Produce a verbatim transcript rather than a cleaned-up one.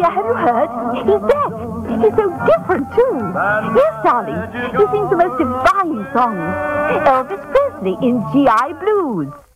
dear, have you heard? He's back. He's so different, too. Yes, darling. He sings the most divine songs. Elvis Presley in G I Blues.